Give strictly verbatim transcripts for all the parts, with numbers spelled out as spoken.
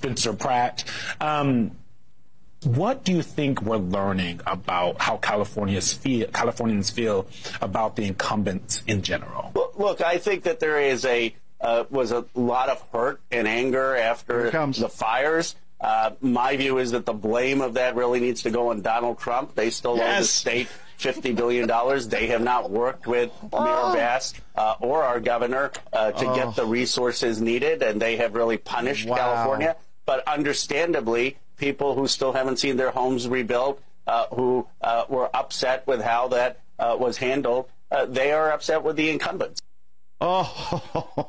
Spencer Pratt. Um, what do you think we're learning about how Californians feel, Californians feel about the incumbents in general? Well, look, I think that there is a uh, was a lot of hurt and anger after the fires. Uh, my view is that the blame of that really needs to go on Donald Trump. They still yes. owe the state fifty billion dollars. They have not worked with oh. Mayor Bass uh, or our governor uh, to oh. get the resources needed, and they have really punished wow. California. But understandably, people who still haven't seen their homes rebuilt, uh, who uh, were upset with how that uh, was handled, uh, they are upset with the incumbents. Oh,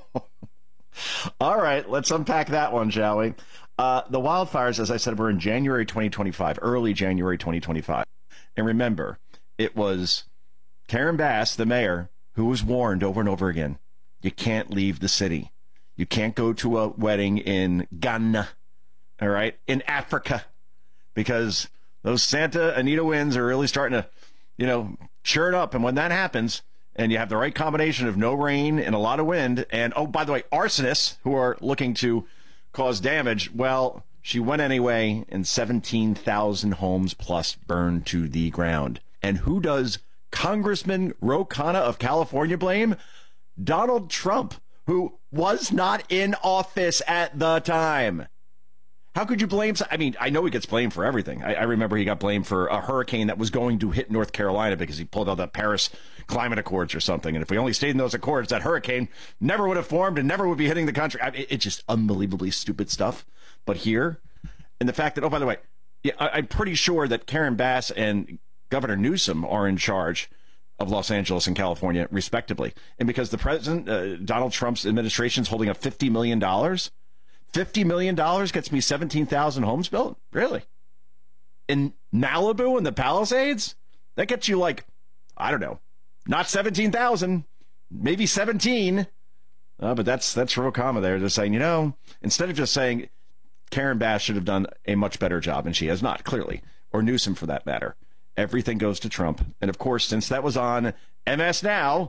all right. Let's unpack that one, shall we? Uh, the wildfires, as I said, were in January twenty twenty-five, early January twenty twenty-five. And remember, it was Karen Bass, the mayor, who was warned over and over again, you can't leave the city. You can't go to a wedding in Ghana, all right, in Africa, because those Santa Anita winds are really starting to, you know, churn up. And when that happens, and you have the right combination of no rain and a lot of wind, and, oh, by the way, arsonists who are looking to cause damage, well, she went anyway, and seventeen thousand homes plus burned to the ground. And who does Congressman Ro Khanna of California blame? Donald Trump, who was not in office at the time. How could you blame? I mean, I know he gets blamed for everything. I, I remember he got blamed for a hurricane that was going to hit North Carolina because he pulled out the Paris Climate Accords or something. And if we only stayed in those accords, that hurricane never would have formed and never would be hitting the country. I mean, it's just unbelievably stupid stuff. But here, and the fact that, oh, by the way, yeah, I, I'm pretty sure that Karen Bass and Governor Newsom are in charge of Los Angeles and California, respectively. And because the president, uh, Donald Trump's administration is holding up fifty million dollars, fifty million dollars gets me seventeen thousand homes built? Really? In Malibu and the Palisades? That gets you like, I don't know, not seventeen thousand, maybe seventeen. Uh, but that's that's Ro Khanna there, just saying, you know, instead of just saying Karen Bass should have done a much better job, and she has not, clearly, or Newsom for that matter. Everything goes to Trump. And, of course, since that was on M S Now,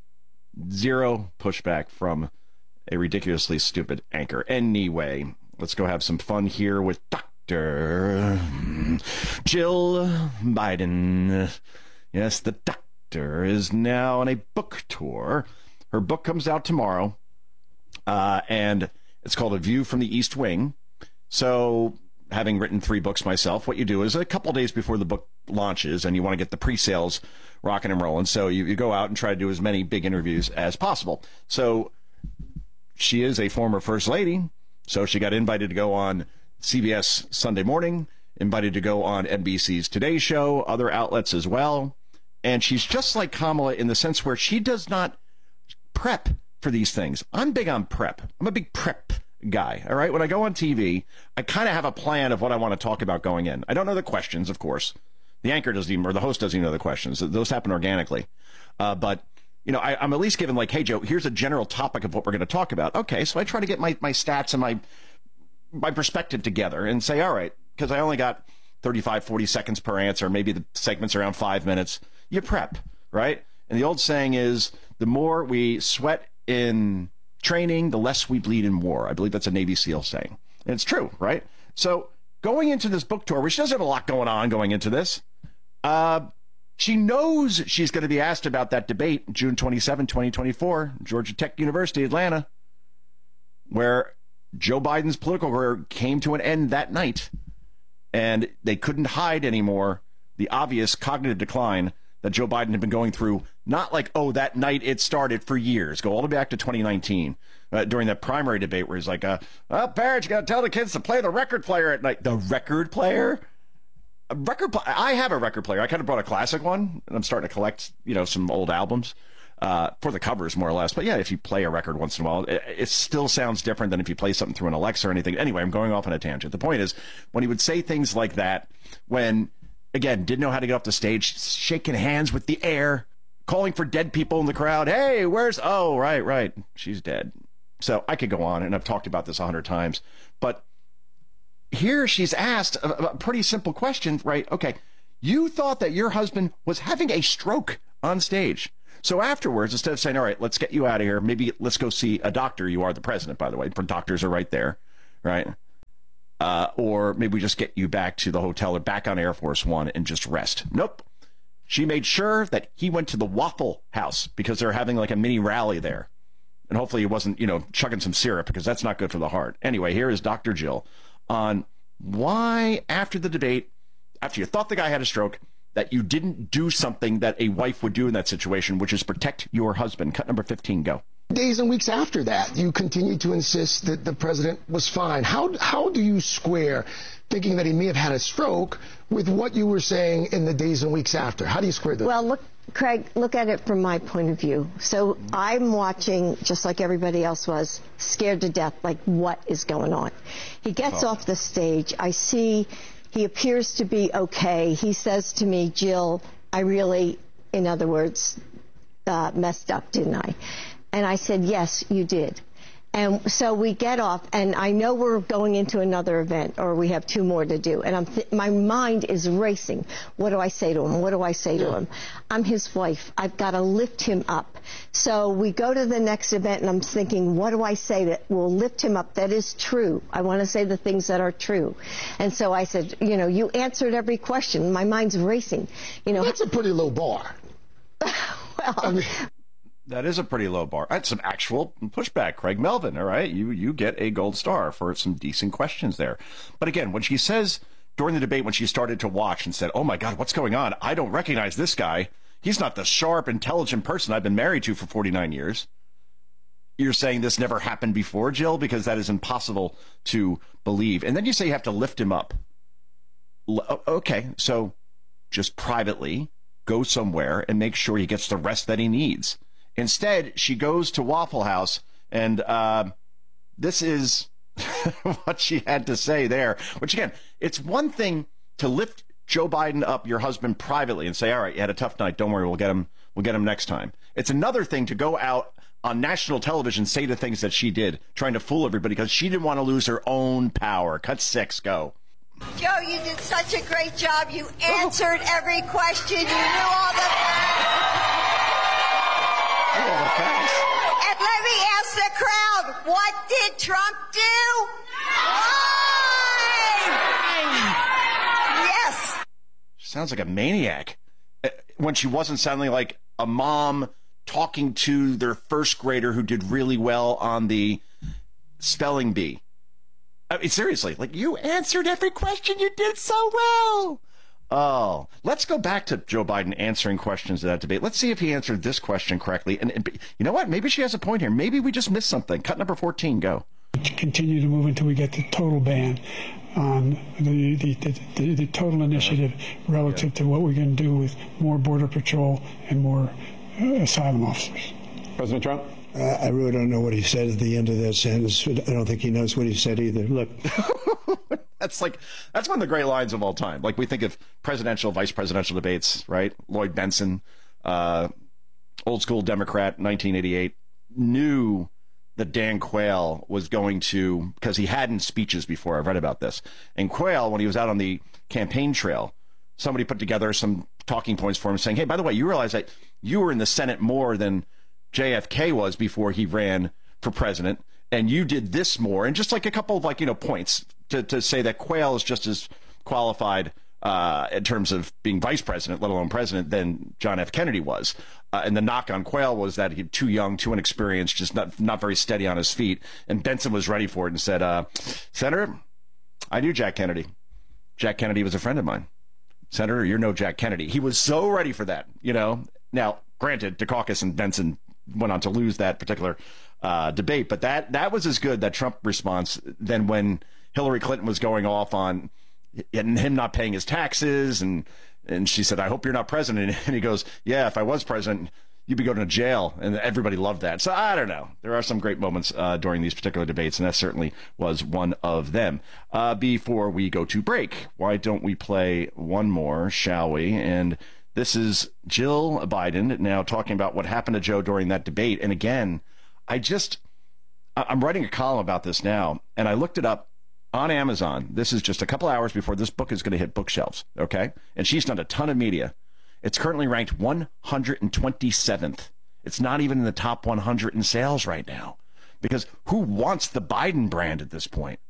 zero pushback from a ridiculously stupid anchor. Anyway, let's go have some fun here with Doctor Jill Biden. Yes, the doctor is now on a book tour. Her book comes out tomorrow, uh, and it's called A View from the East Wing. So, having written three books myself, what you do is a couple days before the book launches, and you want to get the pre-sales rocking and rolling, so you, you go out and try to do as many big interviews as possible. So, she is a former First Lady, so she got invited to go on C B S Sunday Morning, invited to go on N B C's Today Show, other outlets as well. And she's just like Kamala in the sense where she does not prep for these things. I'm big on prep. I'm a big prep guy, all right? When I go on T V, I kind of have a plan of what I want to talk about going in. I don't know the questions, of course. The anchor doesn't even, or the host doesn't even know the questions. Those happen organically. Uh, but you know, I, I'm at least given like, hey, Joe, here's a general topic of what we're going to talk about. Okay, so I try to get my, my stats and my my perspective together and say, all right, because I only got thirty-five, forty seconds per answer. Maybe the segment's around five minutes. You prep, right? And the old saying is, the more we sweat in training, the less we bleed in war. I believe that's a Navy SEAL saying. And it's true, right? So going into this book tour, which does have a lot going on going into this, uh, she knows she's going to be asked about that debate June twenty-seventh, twenty twenty-four, Georgia Tech University, Atlanta, where Joe Biden's political career came to an end that night, and they couldn't hide anymore the obvious cognitive decline that Joe Biden had been going through. Not like, oh, that night it started for years. Go all the way back to twenty nineteen uh, during that primary debate where he's like, uh, well, parents, you got to tell the kids to play the record player at night. The record player? A record pl- I have a record player. I kind of brought a classic one, and I'm starting to collect, you know, some old albums uh, for the covers, more or less. But yeah, if you play a record once in a while, it, it still sounds different than if you play something through an Alexa or anything. Anyway, I'm going off on a tangent. The point is, when he would say things like that, when, again, didn't know how to get off the stage, shaking hands with the air, calling for dead people in the crowd. Hey, where's, oh, right, right, she's dead. So I could go on, and I've talked about this a hundred times, but here she's asked a, a pretty simple question, right? Okay, you thought that your husband was having a stroke on stage. So afterwards, instead of saying, all right, let's get you out of here, maybe let's go see a doctor. You are the president, by the way. Doctors are right there, right? Uh, or maybe we just get you back to the hotel or back on Air Force One and just rest. Nope. She made sure that he went to the Waffle House because they're having like a mini rally there. And hopefully he wasn't, you know, chugging some syrup because that's not good for the heart. Anyway, here is Doctor Jill on why after the debate, after you thought the guy had a stroke, that you didn't do something that a wife would do in that situation, which is protect your husband. Cut number fifteen, go. Days and weeks after that, you continued to insist that the president was fine. How how do you square thinking that he may have had a stroke with what you were saying in the days and weeks after? How do you square that? Well, look, Craig, look at it from my point of view. So I'm watching, just like everybody else was, scared to death, like what is going on? He gets oh. off the stage. I see he appears to be okay. He says to me, Jill, I really, in other words, uh, messed up, didn't I? And I said, yes, you did. And so we get off, and I know we're going into another event, or we have two more to do. And I'm th- my mind is racing. What do I say to him? What do I say yeah. to him? I'm his wife. I've got to lift him up. So we go to the next event, and I'm thinking, what do I say that will lift him up that is true? I want to say the things that are true. And so I said, you know, you answered every question. My mind's racing. You know, that's a pretty low bar. well, I mean, that is a pretty low bar. That's some actual pushback, Craig Melvin, all right? You you get a gold star for some decent questions there. But again, when she says during the debate, when she started to watch and said, oh, my God, what's going on? I don't recognize this guy. He's not the sharp, intelligent person I've been married to for forty-nine years. You're saying this never happened before, Jill? Because that is impossible to believe. And then you say you have to lift him up. L- okay, so just privately go somewhere and make sure he gets the rest that he needs. Instead, she goes to Waffle House, and uh, this is what she had to say there. Which, again, it's one thing to lift Joe Biden up, your husband, privately and say, all right, you had a tough night. Don't worry, we'll get him, we'll get him next time. It's another thing to go out on national television, say the things that she did, trying to fool everybody because she didn't want to lose her own power. Cut six, go. Joe, you did such a great job. You answered every question. You knew all the facts. And let me ask the crowd, what did Trump do? Why? Yes. She sounds like a maniac. When she wasn't sounding like a mom talking to their first grader who did really well on the spelling bee. I mean, seriously, like, you answered every question. You did so well. Oh, let's go back to Joe Biden answering questions in that debate. Let's see if he answered this question correctly. And, and you know what? Maybe she has a point here. Maybe we just missed something. Cut number fourteen, go. Continue to move until we get the total ban on the the, the, the, the total initiative uh-huh. relative yeah. to what we're going to do with more Border Patrol and more uh, asylum officers. President Trump? Uh, I really don't know what he said at the end of that sentence. I don't think he knows what he said either. Look. That's like, that's one of the great lines of all time. Like, we think of presidential, vice presidential debates, right? Lloyd Benson, uh, old school Democrat, nineteen eighty-eight, knew that Dan Quayle was going to, because he had in speeches before, I've read about this. And Quayle, when he was out on the campaign trail, somebody put together some talking points for him saying, hey, by the way, you realize that you were in the Senate more than J F K was before he ran for president, and you did this more, and just like a couple of, like, you know, points to, to say that Quayle is just as qualified uh, in terms of being vice president, let alone president, than John F. Kennedy was. Uh, and the knock on Quayle was that he's too young, too inexperienced, just not not very steady on his feet. And Benson was ready for it and said, uh, Senator, I knew Jack Kennedy. Jack Kennedy was a friend of mine. Senator, you're no Jack Kennedy. He was so ready for that, you know. Now, granted, Dukakis and Benson went on to lose that particular uh, debate, but that that was as good, that Trump response, than when Hillary Clinton was going off on and him not paying his taxes, and and she said, I hope you're not president. And he goes, yeah, if I was president, you'd be going to jail. And everybody loved that. So I don't know. There are some great moments uh, during these particular debates, and that certainly was one of them. Uh, before we go to break, why don't we play one more, shall we? And this is Jill Biden now talking about what happened to Joe during that debate. And again, I just, I'm writing a column about this now, and I looked it up on Amazon. This is just a couple hours before this book is going to hit bookshelves, okay? And she's done a ton of media. It's currently ranked one hundred twenty-seventh. It's not even in the top one hundred in sales right now. Because who wants the Biden brand at this point?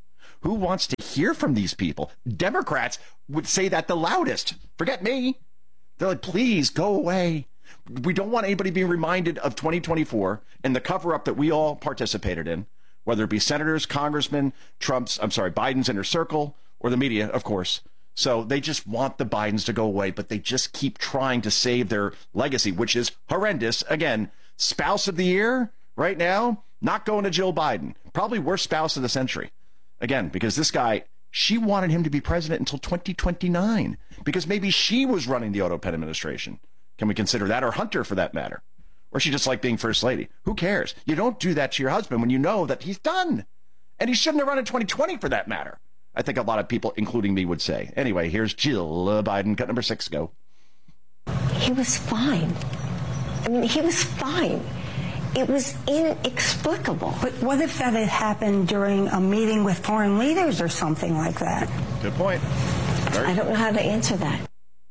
Who wants to hear from these people? Democrats would say that the loudest. Forget me. They're like, please go away. We don't want anybody being reminded of twenty twenty-four and the cover-up that we all participated in, whether it be senators, congressmen, Trump's, I'm sorry, Biden's inner circle, or the media, of course. So they just want the Bidens to go away, but they just keep trying to save their legacy, which is horrendous. Again, spouse of the year right now, not going to Jill Biden. Probably worst spouse of the century. Again, because this guy, she wanted him to be president until twenty twenty-nine, because maybe she was running the Auto Pen administration. Can we consider that? Or Hunter, for that matter? Or she just liked being first lady? Who cares? You don't do that to your husband when you know that he's done. And he shouldn't have run in twenty twenty, for that matter. I think a lot of people, including me, would say. Anyway, here's Jill uh, Biden. Cut number six, go. He was fine. I mean, he was fine. It was inexplicable. But what if that had happened during a meeting with foreign leaders or something like that? Good point. Very I don't know how to answer that.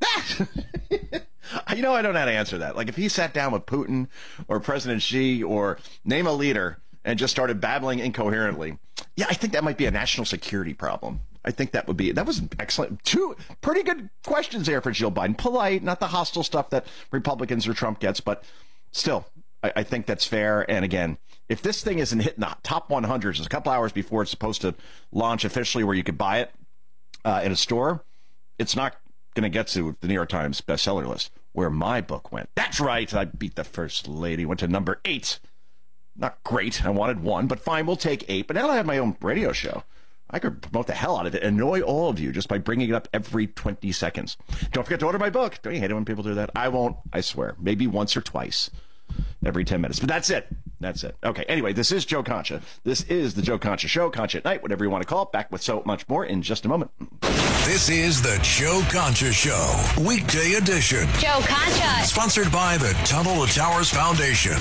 You know, I don't know how to answer that. Like, if he sat down with Putin or President Xi or name a leader and just started babbling incoherently, yeah, I think that might be a national security problem. I think that would be, that was excellent. Two pretty good questions there for Jill Biden. Polite, not the hostile stuff that Republicans or Trump gets, but still, I, I think that's fair. And again, if this thing isn't hitting the top one hundreds, it's a couple hours before it's supposed to launch officially where you could buy it uh, in a store, it's not going to get to the New York Times bestseller list, where my book went. That's right. I beat the first lady, went to number eight. Not great. I wanted one, but fine, we'll take eight. But now I have my own radio show. I could promote the hell out of it, annoy all of you just by bringing it up every twenty seconds. Don't forget to order my book. Don't you hate it when people do that? I won't, I swear. Maybe once or twice every ten minutes. But that's it. That's it. Okay, anyway, this is Joe Concha. This is the Joe Concha Show, Concha at Night, whatever you want to call it. Back with so much more in just a moment. This is the Joe Concha Show, weekday edition. Joe Concha. Sponsored by the Tunnel to Towers Foundation.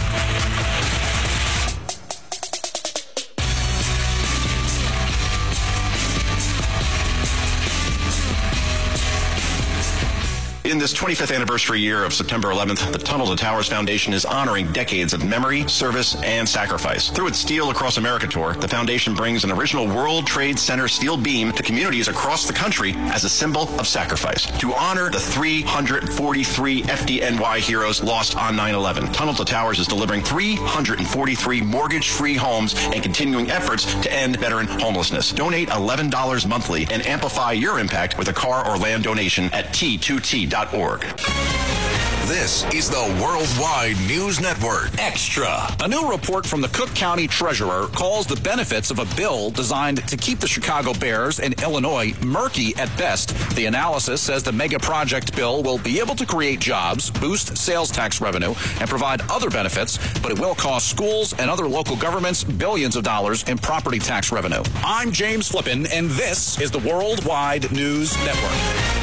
In this twenty-fifth anniversary year of September eleventh, the Tunnel to Towers Foundation is honoring decades of memory, service, and sacrifice. Through its Steel Across America tour, the foundation brings an original World Trade Center steel beam to communities across the country as a symbol of sacrifice. To honor the three hundred forty-three F D N Y heroes lost on nine eleven, Tunnel to Towers is delivering three hundred forty-three mortgage-free homes and continuing efforts to end veteran homelessness. Donate eleven dollars monthly and amplify your impact with a car or land donation at T two T dot org. This is the Worldwide News Network. Extra. A new report from the Cook County Treasurer calls the benefits of a bill designed to keep the Chicago Bears and Illinois murky at best. The analysis says the mega project bill will be able to create jobs, boost sales tax revenue, and provide other benefits, but it will cost schools and other local governments billions of dollars in property tax revenue. I'm James Flippin, and this is the Worldwide News Network.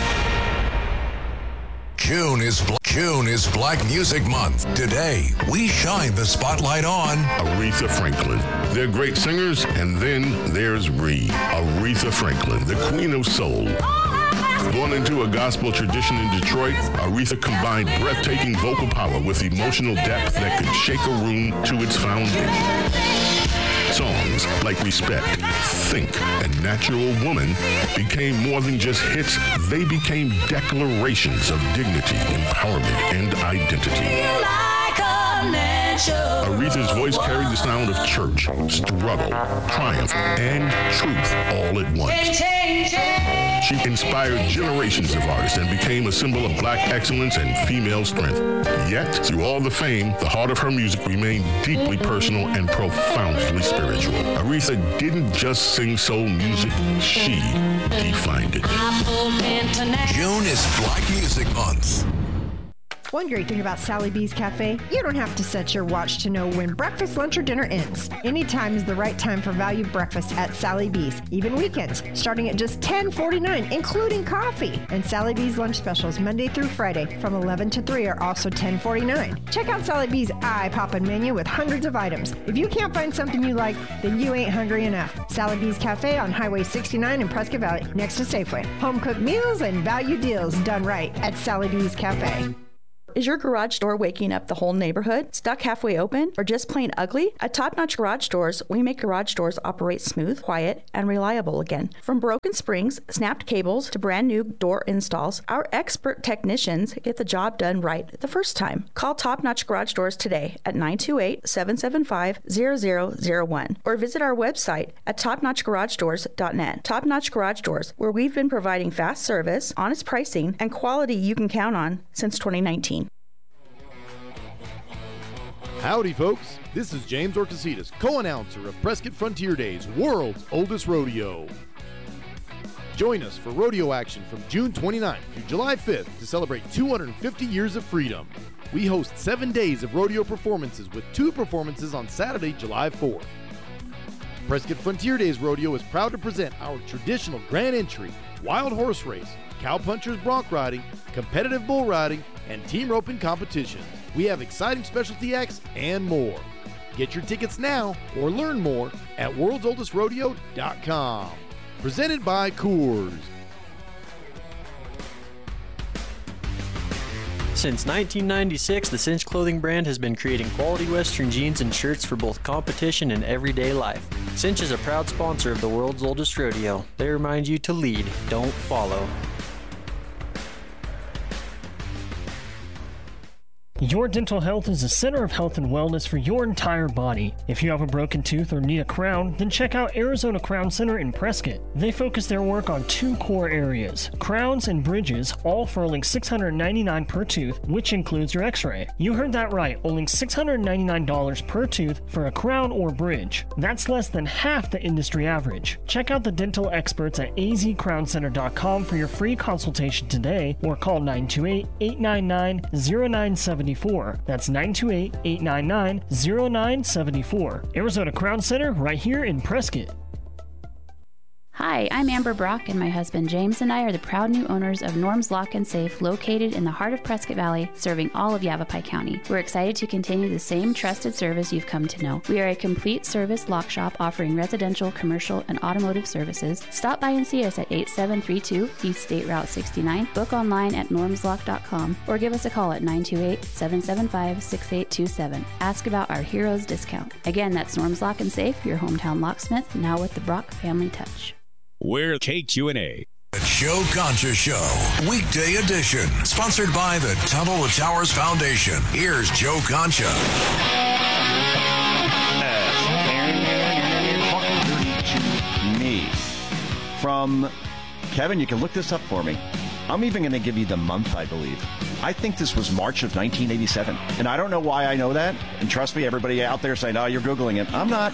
June is June is Black Music Month. Today, we shine the spotlight on Aretha Franklin. They're great singers, and then there's Ree, Aretha Franklin, the queen of soul. Born into a gospel tradition in Detroit, Aretha combined breathtaking vocal power with emotional depth that could shake a room to its foundation. Songs like Respect, Think, and Natural Woman became more than just hits. They became declarations of dignity, empowerment, and identity. Aretha's voice carried the sound of church, struggle, triumph, and truth all at once. She inspired generations of artists and became a symbol of black excellence and female strength. Yet, through all the fame, the heart of her music remained deeply personal and profoundly spiritual. Aretha didn't just sing soul music, she defined it. June is Black Music Month. One great thing about Sally B's Cafe, you don't have to set your watch to know when breakfast, lunch, or dinner ends. Anytime is the right time for value breakfast at Sally B's, even weekends, starting at just ten forty-nine, including coffee. And Sally B's lunch specials Monday through Friday from eleven to three are also ten forty-nine. Check out Sally B's eye-poppin' menu with hundreds of items. If you can't find something you like, then you ain't hungry enough. Sally B's Cafe on Highway sixty-nine in Prescott Valley, next to Safeway. Home-cooked meals and value deals done right at Sally B's Cafe. Is your garage door waking up the whole neighborhood? Stuck halfway open? Or just plain ugly? At Top Notch Garage Doors, we make garage doors operate smooth, quiet, and reliable again. From broken springs, snapped cables, to brand new door installs, our expert technicians get the job done right the first time. Call Top Notch Garage Doors today at nine two eight, seven seven five, zero zero zero one or visit our website at top notch garage doors dot net. Top Notch Garage Doors, where we've been providing fast service, honest pricing, and quality you can count on since twenty nineteen. Howdy, folks. This is James Orcasitas, co-announcer of Prescott Frontier Days, world's oldest rodeo. Join us for rodeo action from June twenty-ninth through July fifth to celebrate two hundred fifty years of freedom. We host seven days of rodeo performances with two performances on Saturday, July fourth. Prescott Frontier Days Rodeo is proud to present our traditional grand entry, wild horse race, cowpunchers bronc riding, competitive bull riding, and team roping competitions. We have exciting specialty acts and more. Get your tickets now or learn more at worlds oldest rodeo dot com. Presented by Coors. Since nineteen ninety-six, the Cinch clothing brand has been creating quality Western jeans and shirts for both competition and everyday life. Cinch is a proud sponsor of the world's oldest rodeo. They remind you to lead, don't follow. Your Dental Health is a center of health and wellness for your entire body. If you have a broken tooth or need a crown, then check out Arizona Crown Center in Prescott. They focus their work on two core areas, crowns and bridges, all for only six hundred ninety-nine dollars per tooth, which includes your x-ray. You heard that right, only six hundred ninety-nine dollars per tooth for a crown or bridge. That's less than half the industry average. Check out the dental experts at a z crown center dot com for your free consultation today, or call nine two eight, eight nine nine, zero nine seven four. That's nine two eight, eight nine nine, zero nine seven four. Arizona Crown Center, right here in Prescott. Hi, I'm Amber Brock, and my husband James and I are the proud new owners of Norm's Lock and Safe, located in the heart of Prescott Valley, serving all of Yavapai County. We're excited to continue the same trusted service you've come to know. We are a complete service lock shop offering residential, commercial, and automotive services. Stop by and see us at eight seven three two East State Route sixty-nine, book online at norms lock dot com, or give us a call at nine two eight, seven seven five, six eight two seven. Ask about our Heroes discount. Again, that's Norm's Lock and Safe, your hometown locksmith, now with the Brock family touch. We're K Q and A. The Joe Concha Show, weekday edition, sponsored by the Tunnel to Towers Foundation. Here's Joe Concha. Me. From Kevin, you can look this up for me. I'm even going to give you the month, I believe. I think this was March of nineteen eighty-seven. And I don't know why I know that. And trust me, everybody out there saying, oh, you're Googling it. I'm not.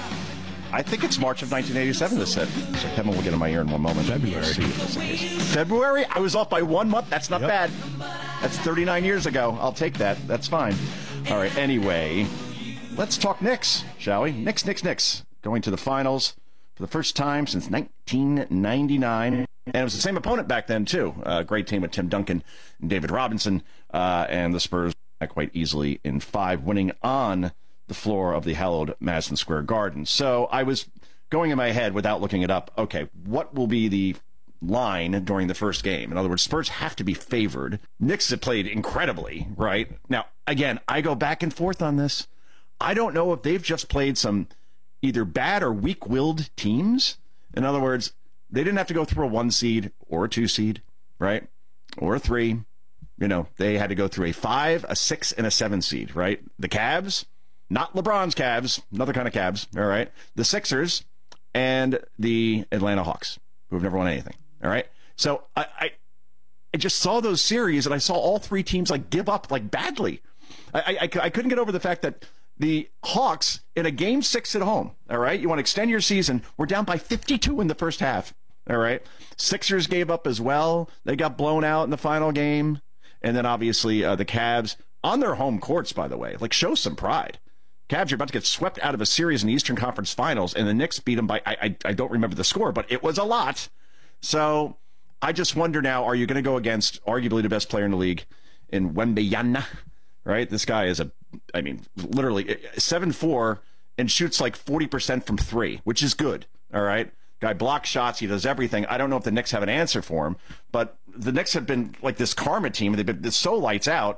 I think it's March of nineteen eighty-seven, this said. So Kevin will get in my ear in one moment. February. February? I was off by one month? That's not Yep. bad. That's thirty-nine years ago. I'll take that. That's fine. All right, anyway, let's talk Knicks, shall we? Knicks, Knicks, Knicks. Going to the finals for the first time since nineteen ninety-nine. And it was the same opponent back then, too. A great team with Tim Duncan and David Robinson. Uh, and the Spurs quite easily in five, winning on the floor of the hallowed Madison Square Garden. So I was going in my head without looking it up. Okay, what will be the line during the first game? In other words, Spurs have to be favored. Knicks have played incredibly, right? Now, again, I go back and forth on this. I don't know if they've just played some either bad or weak-willed teams. In other words, they didn't have to go through a one seed or a two seed, right? Or a three. You know, they had to go through a five, a six, and a seven seed, right? The Cavs, not LeBron's Cavs, another kind of Cavs, all right? The Sixers and the Atlanta Hawks, who have never won anything, all right? So I, I, I just saw those series, and I saw all three teams, like, give up, like, badly. I, I, I couldn't get over the fact that the Hawks, in a game six at home, all right? You want to extend your season, we're down by fifty-two in the first half, all right? Sixers gave up as well. They got blown out in the final game. And then, obviously, uh, the Cavs, on their home courts, by the way, like, show some pride. Cavs are about to get swept out of a series in the Eastern Conference Finals, and the Knicks beat them by, I, I, I don't remember the score, but it was a lot. So I just wonder now, are you going to go against arguably the best player in the league in Wembanyama, right? This guy is a, I mean, literally seven four and shoots like forty percent from three, which is good, all right? Guy blocks shots. He does everything. I don't know if the Knicks have an answer for him, but the Knicks have been like this karma team. They've been so lights out.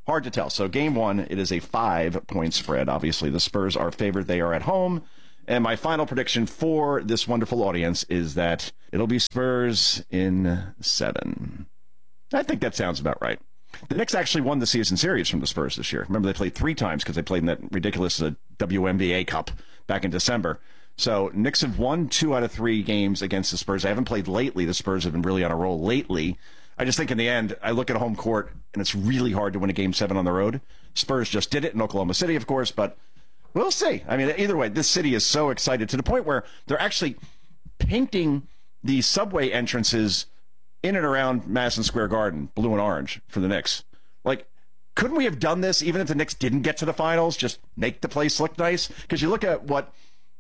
hard to tell. So game one, it is a five-point spread. Obviously, the Spurs are favored. They are at home. And my final prediction for this wonderful audience is that it'll be Spurs in seven. I think that sounds about right. The Knicks actually won the season series from the Spurs this year. Remember, they played three times because they played in that ridiculous uh, W N B A Cup back in December. So Knicks have won two out of three games against the Spurs. They haven't played lately. The Spurs have been really on a roll lately. I just think in the end, I look at home court, and it's really hard to win a game seven on the road. Spurs just did it in Oklahoma City, of course, but we'll see. I mean, either way, this city is so excited to the point where they're actually painting the subway entrances in and around Madison Square Garden blue and orange for the Knicks. Like, couldn't we have done this even if the Knicks didn't get to the finals? Just make the place look nice? Because you look at what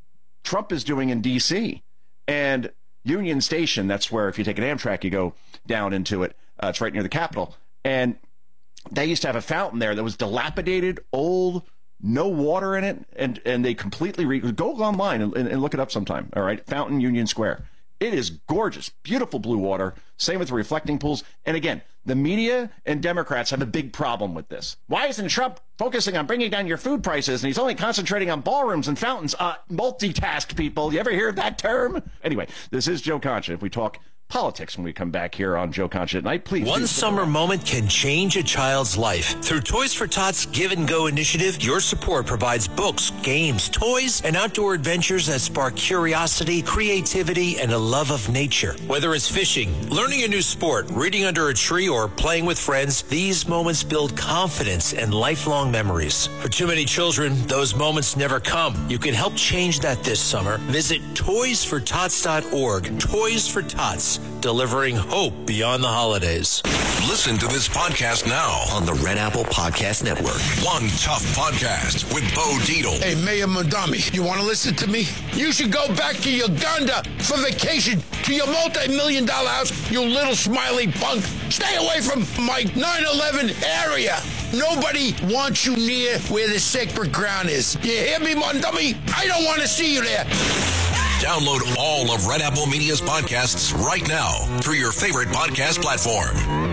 Trump is doing in D C and Union Station, that's where if you take an Amtrak, you go down into it. Uh, it's right near the Capitol. And they used to have a fountain there that was dilapidated, old, no water in it, and, and they completely re- go online and, and look it up sometime. All right, Fountain Union Square. It is gorgeous, beautiful blue water. Same with the reflecting pools. And again, the media and Democrats have a big problem with this. Why isn't Trump focusing on bringing down your food prices, and he's only concentrating on ballrooms and fountains? Uh, multitask, people. You ever hear that term? Anyway, this is Joe Concha. If we talk politics when we come back here on Joe Concha at Night, please. One summer moment can change a child's life. Through Toys for Tots Give and Go initiative, your support provides books, games, toys, and outdoor adventures that spark curiosity, creativity, and a love of nature. Whether it's fishing, learning a new sport, reading under a tree, or playing with friends, these moments build confidence and lifelong memories. For too many children, those moments never come. You can help change that this summer. Visit toys for tots dot org. Toys for Tots. Delivering hope beyond the holidays. Listen to this podcast now on the Red Apple Podcast Network. One Tough Podcast with Bo Dietl. Hey, Mayor Mondami, you want to listen to me? You should go back to Uganda for vacation to your multi-million dollar house, you little smiley punk. Stay away from my nine eleven area. Nobody wants you near where the sacred ground is. You hear me, Mondami? I don't want to see you there. Download all of Red Apple Media's podcasts right now through your favorite podcast platform.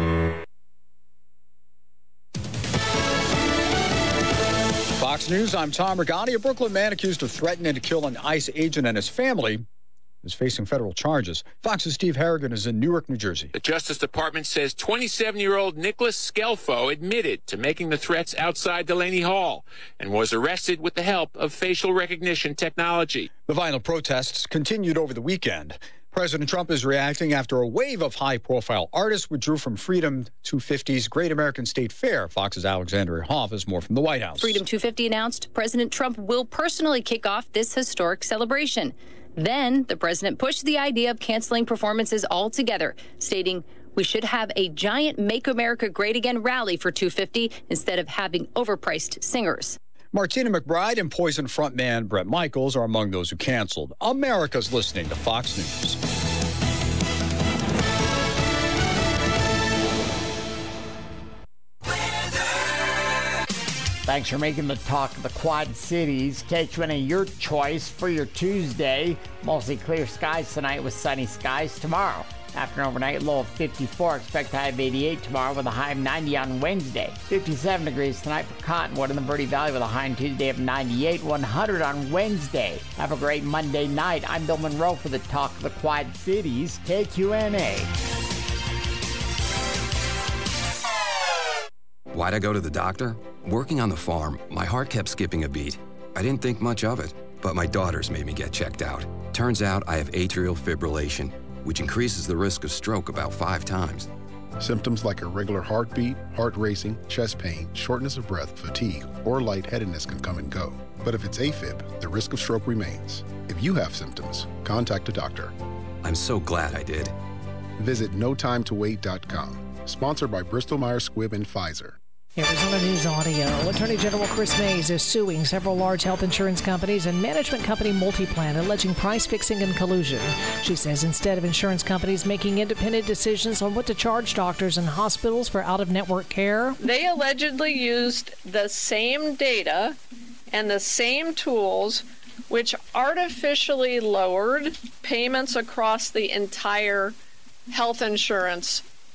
Fox News, I'm Tom Regani. A Brooklyn man accused of threatening to kill an ICE agent and his family is facing federal charges. Fox's Steve Harrigan is in Newark, New Jersey. The Justice Department says twenty-seven-year-old Nicholas Scelfo admitted to making the threats outside Delaney Hall and was arrested with the help of facial recognition technology. The violent protests continued over the weekend. President Trump is reacting after a wave of high-profile artists withdrew from Freedom two fifty's Great American State Fair. Fox's Alexandria Hoff has more from the White House. Freedom two fifty announced President Trump will personally kick off this historic celebration. Then the president pushed the idea of canceling performances altogether, stating we should have a giant Make America Great Again rally for two fifty instead of having overpriced singers. Martina McBride and Poison frontman Bret Michaels are among those who canceled. America's listening to Fox News. Thanks for making the talk of the Quad Cities. K Q N A, your choice for your Tuesday. Mostly clear skies tonight with sunny skies tomorrow. After an overnight low of fifty-four, expect a high of eighty-eight tomorrow with a high of ninety on Wednesday. fifty-seven degrees tonight for Cottonwood in the Verde Valley with a high on Tuesday of ninety-eight, one hundred on Wednesday. Have a great Monday night. I'm Bill Monroe for the talk of the Quad Cities, K Q N A. Why'd I go to the doctor? Working on the farm, my heart kept skipping a beat. I didn't think much of it, but my daughters made me get checked out. Turns out I have atrial fibrillation, which increases the risk of stroke about five times. Symptoms like irregular heartbeat, heart racing, chest pain, shortness of breath, fatigue, or lightheadedness can come and go. But if it's AFib, the risk of stroke remains. If you have symptoms, contact a doctor. I'm so glad I did. Visit no time to wait dot com. Sponsored by Bristol Myers Squibb and Pfizer. Arizona News Audio. Attorney General Chris Mays is suing several large health insurance companies and management company Multiplan, alleging price fixing and collusion. She says instead of insurance companies making independent decisions on what to charge doctors and hospitals for out-of-network care, they allegedly used the same data and the same tools which artificially lowered payments across the entire health insurance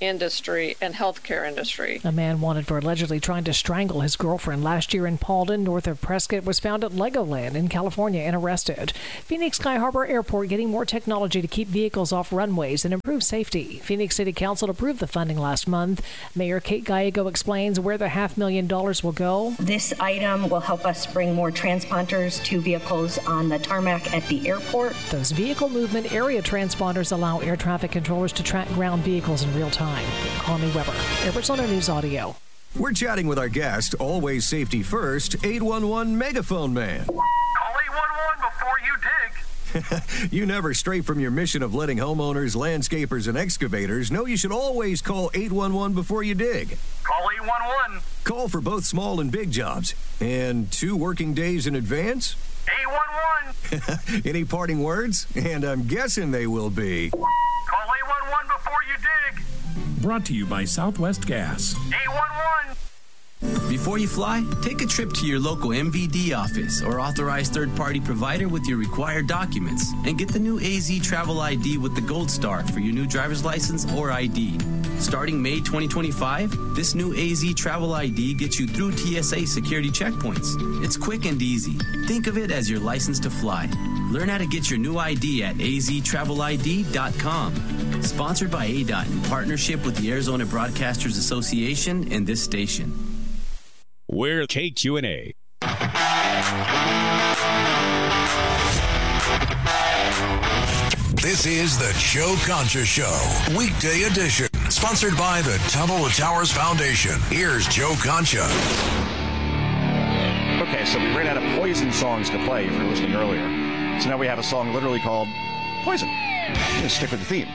industry and healthcare industry. A man wanted for allegedly trying to strangle his girlfriend last year in Paulden, north of Prescott, was found at Legoland in California and arrested. Phoenix Sky Harbor Airport getting more technology to keep vehicles off runways and improve safety. Phoenix City Council approved the funding last month. Mayor Kate Gallego explains where the half million dollars will go. This item will help us bring more transponders to vehicles on the tarmac at the airport. Those vehicle movement area transponders allow air traffic controllers to track ground vehicles in real time. Connie Weber, Arizona News Audio. We're chatting with our guest, always safety first, eight one one Megaphone Man. Call eight one one before you dig. You never stray from your mission of letting homeowners, landscapers, and excavators know you should always call eight one one before you dig. Call eight one one. Call for both small and big jobs. And two working days in advance? eight one one. Any parting words? And I'm guessing they will be. Call eight one one before you dig. Brought to you by Southwest Gas. eight one one. Before you fly, take a trip to your local M V D office or authorized third-party provider with your required documents and get the new A Z Travel I D with the Gold Star for your new driver's license or I D. Starting May twenty twenty-five, this new A Z Travel I D gets you through T S A security checkpoints. It's quick and easy. Think of it as your license to fly. Learn how to get your new I D at A Z travel I D dot com. Sponsored by A D O T in partnership with the Arizona Broadcasters Association and this station. We're K Q and A. This is the Joe Concha Show, weekday edition, sponsored by the Tunnel to Towers Foundation. Here's Joe Concha. Okay, so we ran out of Poison songs to play if you're listening earlier. So now we have a song literally called Poison. I'm going to stick with the theme.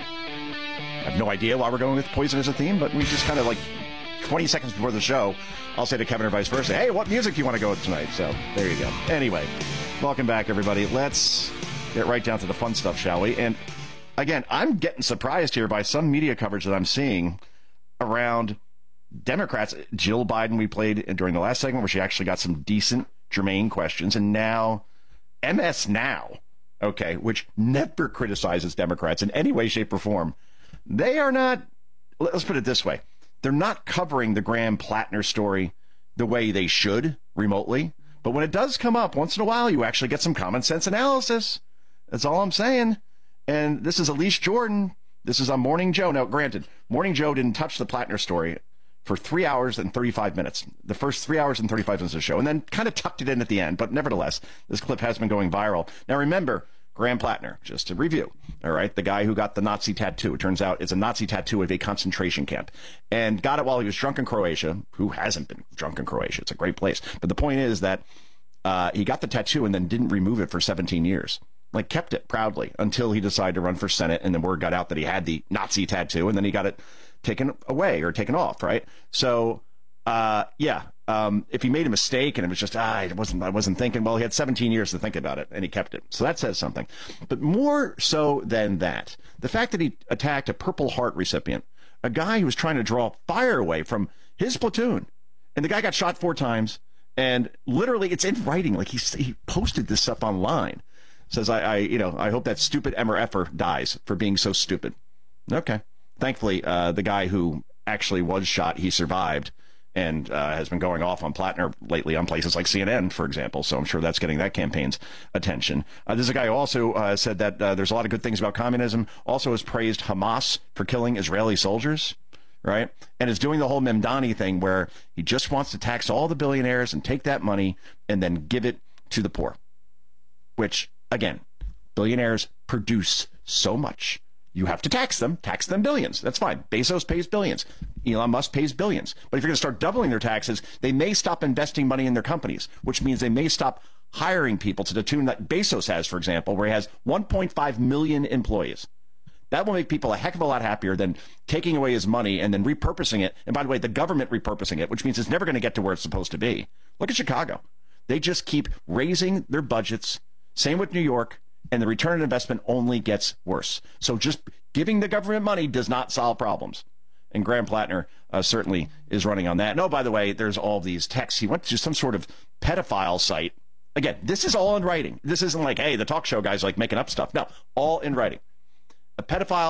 I have no idea why we're going with Poison as a theme, but we just kind of like twenty seconds before the show, I'll say to Kevin or vice versa, hey, what music do you want to go with tonight? So there you go. Anyway, welcome back, everybody. Let's get right down to the fun stuff, shall we? And again, I'm getting surprised here by some media coverage that I'm seeing around Democrats. Jill Biden, we played during the last segment where she actually got some decent, germane questions. And now M S Now, okay, which never criticizes Democrats in any way, shape, or form. They are not, let's put it this way, they're not covering the Graham Plattner story the way they should remotely. But when it does come up once in a while, you actually get some common sense analysis. That's all I'm saying. And this is Elise Jordan. This is on Morning Joe. Now, granted, Morning Joe didn't touch the Plattner story for three hours and thirty-five minutes. The first three hours and thirty-five minutes of the show. And then kind of tucked it in at the end. But nevertheless, this clip has been going viral. Now, remember, Graham Plattner, just to review, all right, the guy who got the Nazi tattoo. It turns out it's a Nazi tattoo of a concentration camp. And got it while he was drunk in Croatia. Who hasn't been drunk in Croatia? It's a great place. But the point is that uh, he got the tattoo and then didn't remove it for seventeen years. Like, kept it proudly until he decided to run for Senate, and then word got out that he had the Nazi tattoo, and then he got it taken away or taken off, right? So, uh, yeah, um, if he made a mistake and it was just, ah, I wasn't, I wasn't thinking, well, he had seventeen years to think about it, and he kept it. So that says something. But more so than that, the fact that he attacked a Purple Heart recipient, a guy who was trying to draw fire away from his platoon, and the guy got shot four times, and literally it's in writing. Like, he, he posted this stuff online. Says, I, I, you know, I hope that stupid Emmer effer dies for being so stupid. Okay. Thankfully, uh, the guy who actually was shot, he survived and uh, has been going off on Plattner lately on places like C N N, for example. So I'm sure that's getting that campaign's attention. Uh, there's a guy who also uh, said that uh, there's a lot of good things about communism, also has praised Hamas for killing Israeli soldiers, right? And is doing the whole Memdani thing where he just wants to tax all the billionaires and take that money and then give it to the poor, which... Again, billionaires produce so much. You have to tax them, tax them billions. That's fine. Bezos pays billions. Elon Musk pays billions. But if you're going to start doubling their taxes, they may stop investing money in their companies, which means they may stop hiring people to the tune that Bezos has, for example, where he has one point five million employees. That will make people a heck of a lot happier than taking away his money and then repurposing it. And by the way, the government repurposing it, which means it's never going to get to where it's supposed to be. Look at Chicago. They just keep raising their budgets. Same with New York, and the return on investment only gets worse. So just giving the government money does not solve problems. And Graham Plattner uh, certainly is running on that. And oh, by the way, there's all these texts. He went to some sort of pedophile site. Again, this is all in writing. This isn't like, hey, the talk show guys like making up stuff. No, all in writing. A pedophile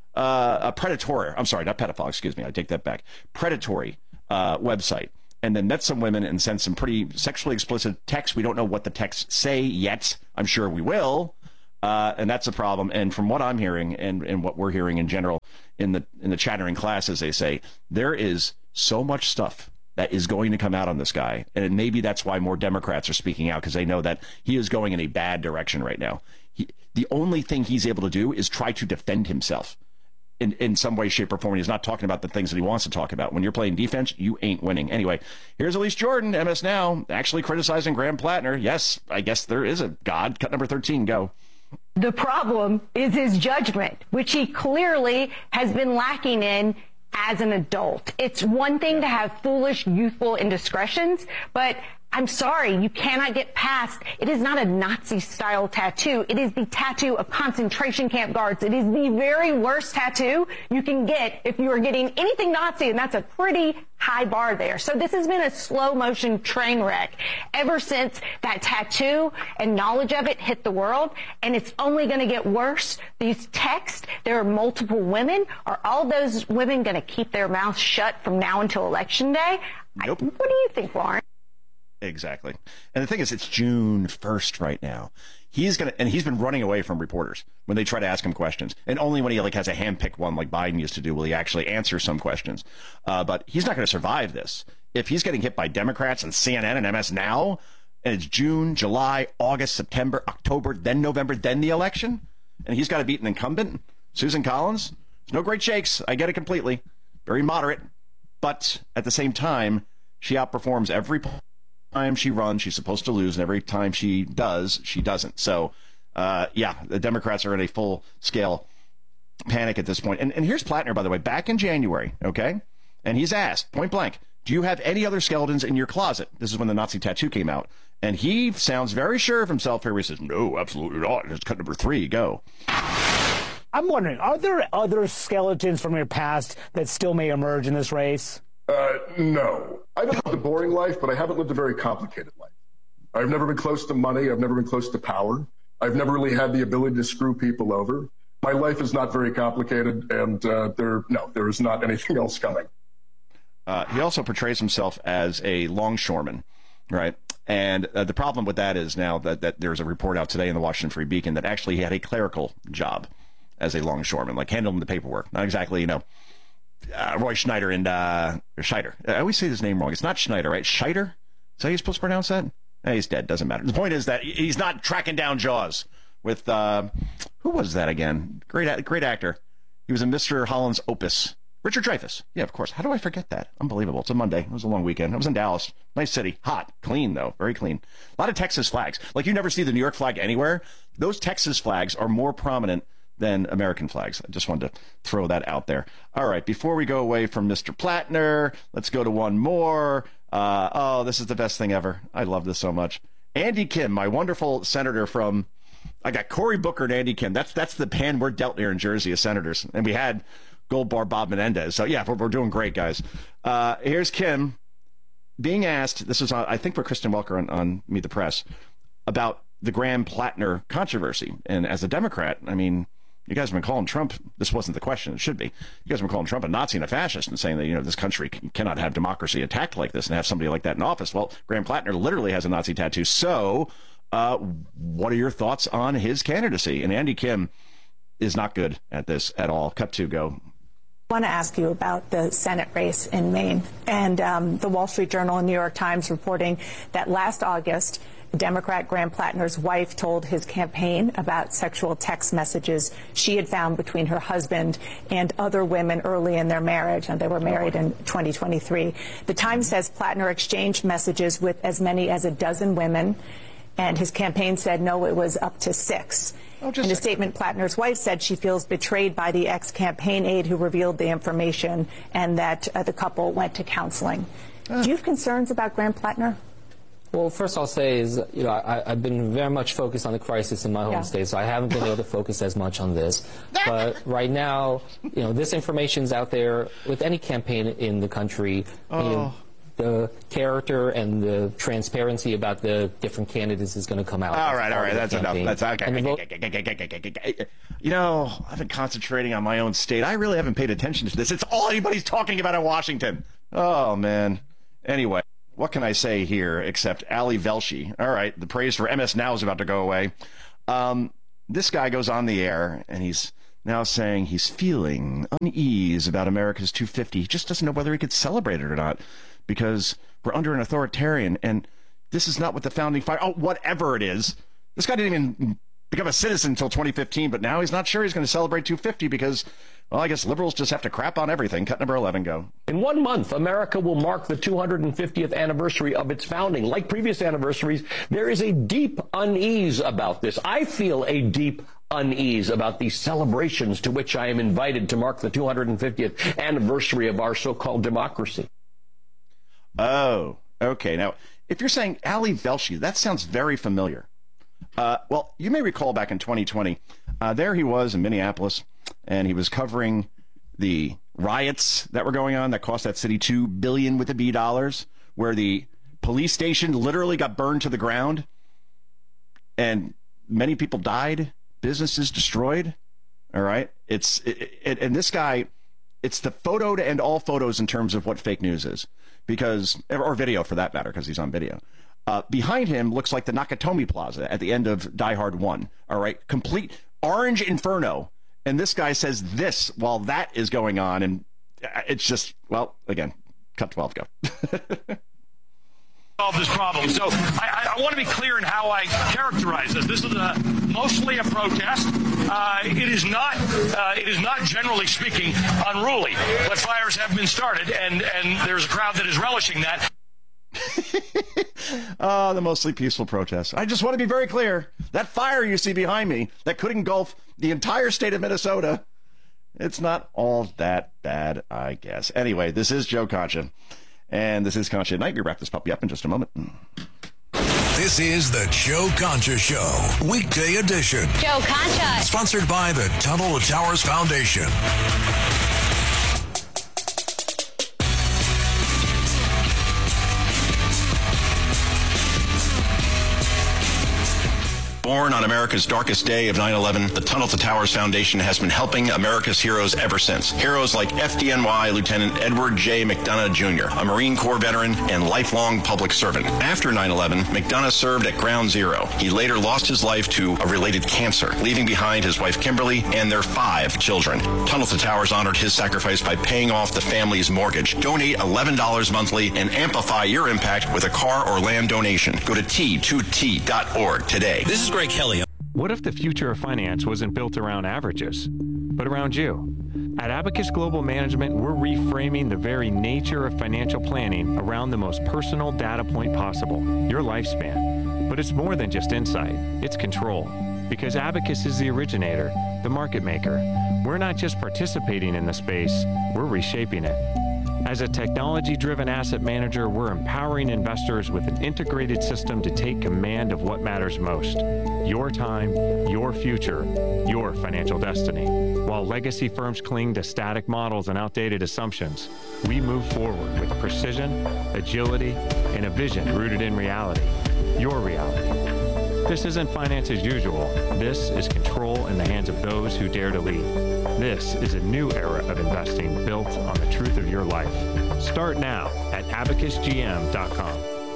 uh, a predatory, I'm sorry, not pedophile, excuse me, I take that back, predatory uh, website, and then met some women and sent some pretty sexually explicit texts. We don't know what the texts say yet. I'm sure we will. Uh, and that's a problem. And from what I'm hearing and, and what we're hearing in general in the in the chattering class, as they say, there is so much stuff that is going to come out on this guy. And maybe that's why more Democrats are speaking out, because they know that he is going in a bad direction right now. He, the only thing he's able to do is try to defend himself in, in some way, shape, or form. He's not talking about the things that he wants to talk about. When you're playing defense, you ain't winning. Anyway, here's Elise Jordan, M S Now, actually criticizing Graham Plattner. Yes, I guess there is a God. Cut number thirteen, go. The problem is his judgment, which he clearly has been lacking in as an adult. It's one thing to have foolish, youthful indiscretions, but I'm sorry, you cannot get past. It is not a Nazi-style tattoo. It is the tattoo of concentration camp guards. It is the very worst tattoo you can get if you are getting anything Nazi, and that's a pretty high bar there. So this has been a slow-motion train wreck ever since that tattoo and knowledge of it hit the world, and it's only going to get worse. These texts, there are multiple women. Are all those women going to keep their mouths shut from now until Election Day? Nope. I, what do you think, Lauren? Exactly. And the thing is, it's June first right now. He's going to, and he's been running away from reporters when they try to ask him questions. And only when he like has a hand-picked one like Biden used to do will he actually answer some questions. Uh, but he's not going to survive this. If he's getting hit by Democrats and C N N and M S Now, and it's June, July, August, September, October, then November, then the election, and he's got to beat an incumbent, Susan Collins, there's no great shakes. I get it completely. Very moderate. But at the same time, she outperforms every time she runs, she's supposed to lose, and every time she does, she doesn't. So, uh, yeah, the Democrats are in a full-scale panic at this point. And, and here's Plattner, by the way, back in January, okay? And he's asked, point blank, do you have any other skeletons in your closet? This is when the Nazi tattoo came out. And he sounds very sure of himself here. He says, no, absolutely not. It's cut number three, go. I'm wondering, are there other skeletons from your past that still may emerge in this race? Uh, no. I've lived a boring life, but I haven't lived a very complicated life. I've never been close to money. I've never been close to power. I've never really had the ability to screw people over. My life is not very complicated, and uh, there, no, there is not anything else coming. Uh, he also portrays himself as a longshoreman, right? And uh, the problem with that is now that, that there's a report out today in the Washington Free Beacon that actually he had a clerical job as a longshoreman, like handling the paperwork. Not exactly, you know, Uh, Roy Schneider and uh, Scheider. I always say his name wrong. It's not Schneider, right? Scheider? Is that how you're supposed to pronounce that? Eh, he's dead. Doesn't matter. The point is that he's not tracking down Jaws with, uh, who was that again? Great great actor. He was in Mister Holland's Opus. Richard Dreyfuss. Yeah, of course. How do I forget that? Unbelievable. It's a Monday. It was a long weekend. I was in Dallas. Nice city. Hot. Clean, though. Very clean. A lot of Texas flags. Like you never see the New York flag anywhere. Those Texas flags are more prominent than American flags. I just wanted to throw that out there. All right, before we go away from Mister Plattner, let's go to one more. Uh, oh, this is the best thing ever. I love this so much. Andy Kim, my wonderful senator from, I got Cory Booker and Andy Kim. That's that's the pan we're dealt here in Jersey as senators. And we had Gold Bar Bob Menendez. So, yeah, we're, we're doing great, guys. Uh, here's Kim being asked, this is, on, I think, for Kristen Welker on, on Meet the Press, about the Graham Plattner controversy. And as a Democrat, I mean, you guys have been calling Trump, this wasn't the question, it should be. You guys have been calling Trump a Nazi and a fascist and saying that, you know, this country cannot have democracy attacked like this and have somebody like that in office. Well, Graham Plattner literally has a Nazi tattoo. So uh, what are your thoughts on his candidacy? And Andy Kim is not good at this at all. Cut to, go. I want to ask you about the Senate race in Maine. And um, the Wall Street Journal and New York Times reporting that last August, Democrat Graham Plattner's wife told his campaign about sexual text messages she had found between her husband and other women early in their marriage, and they were married in twenty twenty-three. The Times says Plattner exchanged messages with as many as a dozen women, and his campaign said, no, it was up to six. Oh, in a statement, Plattner's wife said she feels betrayed by the ex-campaign aide who revealed the information, and that uh, the couple went to counseling. Uh. Do you have concerns about Graham Plattner? Well, first I'll say is, you know, I, I've been very much focused on the crisis in my home yeah. state, so I haven't been able to focus as much on this. But right now, you know, this information's out there with any campaign in the country. Oh. You know, the character and the transparency about the different candidates is going to come out. All right, all right, that's enough. That's okay. Vote- you know, I've been concentrating on my own state. I really haven't paid attention to this. It's all anybody's talking about in Washington. Oh, man. Anyway, what can I say here except Ali Velshi? All right, the praise for M S Now is about to go away. Um, this guy goes on the air, and he's now saying he's feeling unease about America's two fifty. He just doesn't know whether he could celebrate it or not because we're under an authoritarian, and this is not what the founding fire. Oh, whatever it is. This guy didn't even become a citizen until twenty fifteen, but now he's not sure he's going to celebrate two fifty because, well, I guess liberals just have to crap on everything. Cut number eleven, go. In one month, America will mark the two hundred fiftieth anniversary of its founding. Like previous anniversaries, there is a deep unease about this. I feel a deep unease about these celebrations to which I am invited to mark the two hundred fiftieth anniversary of our so-called democracy. Oh, okay. Now, if you're saying Ali Velshi, that sounds very familiar. Uh, well, you may recall back in twenty twenty, uh, there he was in Minneapolis, and he was covering the riots that were going on that cost that city two billion dollars with a B dollars, where the police station literally got burned to the ground, and many people died. Businesses destroyed. All right. It's it, it, and this guy, it's the photo to end all photos in terms of what fake news is, because or video for that matter, because he's on video. Uh, behind him looks like the Nakatomi Plaza at the end of Die Hard one. All right. Complete orange inferno. And this guy says this while that is going on. And it's just, well, again, cut twelve, go. Solve this problem. So I, I want to be clear in how I characterize this. This is a, mostly a protest. Uh, it is not. Uh, it is not, generally speaking, unruly. But fires have been started, and and there's a crowd that is relishing that. Oh, the mostly peaceful protest. I just want to be very clear. That fire you see behind me that could engulf the entire state of Minnesota, it's not all that bad, I guess. Anyway, this is Joe Concha. And this is Concha at Night. We wrap this puppy up in just a moment. This is the Joe Concha Show, weekday edition. Joe Concha. Sponsored by the Tunnel to Towers Foundation. Born on America's darkest day of nine eleven, the Tunnel to Towers Foundation has been helping America's heroes ever since. Heroes like F D N Y Lieutenant Edward J. McDonough Junior, a Marine Corps veteran and lifelong public servant. After nine eleven, McDonough served at Ground Zero. He later lost his life to a related cancer, leaving behind his wife Kimberly and their five children. Tunnel to Towers honored his sacrifice by paying off the family's mortgage. Donate eleven dollars monthly and amplify your impact with a car or land donation. Go to T two T dot org today. This is Greg Kelly. What if the future of finance wasn't built around averages, but around you? At Abacus Global Management, we're reframing the very nature of financial planning around the most personal data point possible, your lifespan. But it's more than just insight, it's control. Because Abacus is the originator, the market maker. We're not just participating in the space, we're reshaping it. As a technology-driven asset manager, we're empowering investors with an integrated system to take command of what matters most. Your time, your future, your financial destiny. While legacy firms cling to static models and outdated assumptions, we move forward with precision, agility, and a vision rooted in reality. Your reality. This isn't finance as usual. This is control in the hands of those who dare to lead. This is a new era of investing built on the truth of your life. Start now at abacus g m dot com.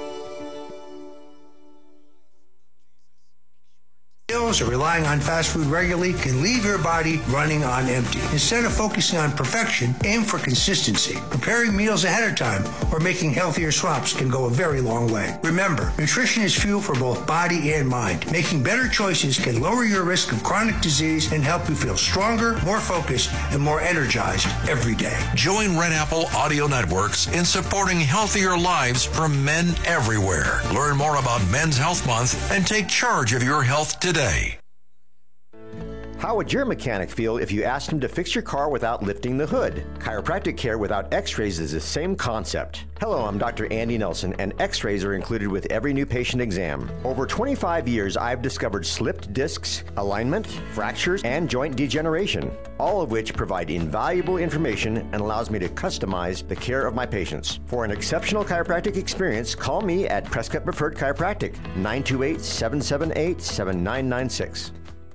Meals or relying on fast food regularly can leave your body running on empty. Instead of focusing on perfection, aim for consistency. Preparing meals ahead of time or making healthier swaps can go a very long way. Remember, nutrition is fuel for both body and mind. Making better choices can lower your risk of chronic disease and help you feel stronger, more focused, and more energized every day. Join Red Apple Audio Networks in supporting healthier lives from men everywhere. Learn more about Men's Health Month and take charge of your health today. How would your mechanic feel if you asked him to fix your car without lifting the hood? Chiropractic care without x-rays is the same concept. Hello, I'm Doctor Andy Nelson, and x-rays are included with every new patient exam. Over twenty-five years, I've discovered slipped discs, alignment, fractures, and joint degeneration, all of which provide invaluable information and allows me to customize the care of my patients. For an exceptional chiropractic experience, call me at Prescott Preferred Chiropractic, nine two eight, seven seven eight, seven nine nine six.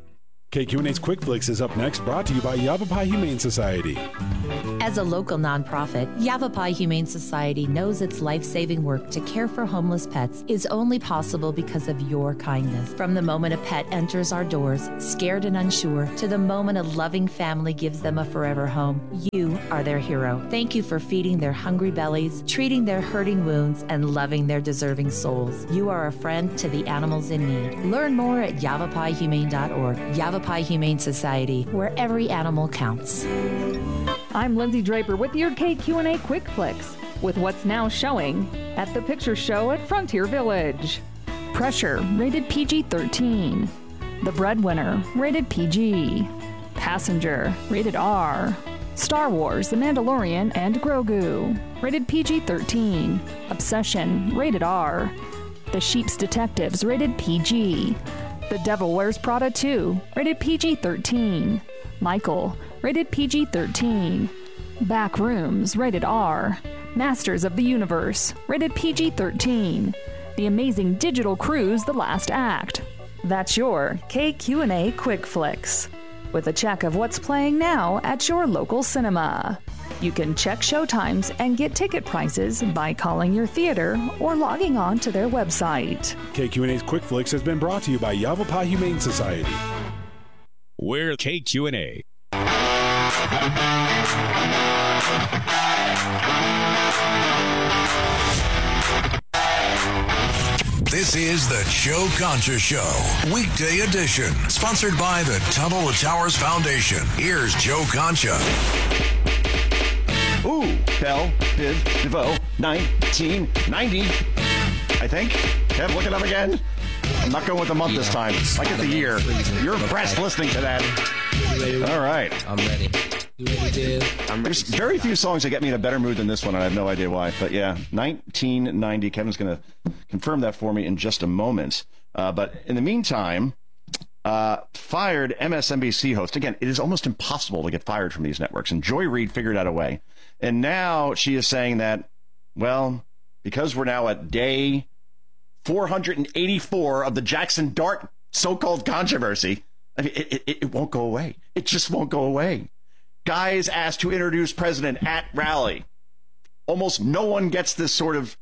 K Q and A's Quick Flicks is up next, brought to you by Yavapai Humane Society. As a local nonprofit, Yavapai Humane Society knows its life-saving work to care for homeless pets is only possible because of your kindness. From the moment a pet enters our doors, scared and unsure, to the moment a loving family gives them a forever home, you are their hero. Thank you for feeding their hungry bellies, treating their hurting wounds, and loving their deserving souls. You are a friend to the animals in need. Learn more at yavapai humane dot org. Yavapai Humane Society, where every animal counts. I'm Lindsay Draper with your K Q and A Quick Flicks, with what's now showing at the Picture Show at Frontier Village. Pressure, rated P G thirteen. The Breadwinner, rated P G. Passenger, rated R. Star Wars, The Mandalorian and Grogu, rated P G thirteen. Obsession, rated R. The Sheep's Detectives, rated P G. The Devil Wears Prada two, rated P G thirteen. Michael, rated P G thirteen. Backrooms, rated R. Masters of the Universe, rated P G thirteen. The Amazing Digital Cruise, The Last Act. That's your K Q and A Quick Flicks, with a check of what's playing now at your local cinema. You can check showtimes and get ticket prices by calling your theater or logging on to their website. K Q and A's Quick Flicks has been brought to you by Yavapai Humane Society. We're K Q and A. This is the Joe Concha Show, weekday edition, sponsored by the Tunnel to Towers Foundation. Here's Joe Concha. Ooh, Bell, Biv, DeVoe, nineteen ninety. I think. Kev, look it up again. I'm not going with the month this time. I get the year. You're impressed listening to that. All right. I'm ready. You ready, dude? There's very few songs that get me in a better mood than this one, and I have no idea why. But yeah, nineteen ninety. Kevin's going to confirm that for me in just a moment. Uh, but in the meantime, uh, fired M S N B C host. Again, it is almost impossible to get fired from these networks, and Joy Reid figured out a way. And now she is saying that, well, because we're now at day four hundred eighty-four of the Jackson Dart so-called controversy, I mean, it, it, it won't go away. It just won't go away. Guys asked to introduce president at rally. Almost no one gets this sort of